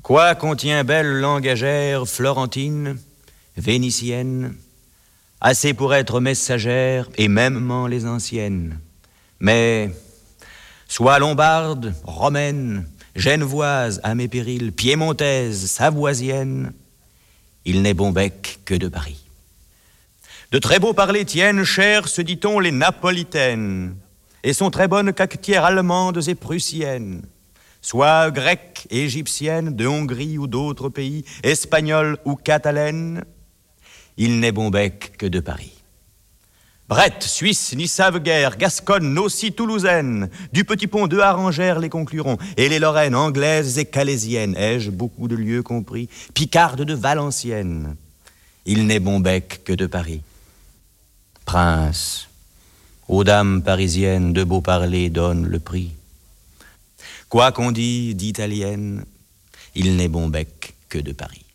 Quoi contient belle langagère florentine, vénitienne, assez pour être messagère et mêmement les anciennes. Mais, soit lombarde, romaine, genevoise à mes périls, piémontaise, savoisienne, il n'est bon bec que de Paris. De très beaux parlers tiennent, chères, se dit-on, les napolitaines, et sont très bonnes cacetières allemandes et prussiennes, soit grecques, égyptiennes, de Hongrie ou d'autres pays, espagnoles ou catalaines, il n'est bon bec que de Paris. Brette, Suisse, n'y savent guère, Gasconne, aussi toulousaine, du petit pont de Harengères les concluront, et les Lorraines, anglaises et calaisiennes, ai-je beaucoup de lieux compris, picardes de Valenciennes, il n'est bon bec que de Paris. Prince, aux dames parisiennes de beau parler donne le prix. Quoi qu'on dit d'italienne, il n'est bon bec que de Paris.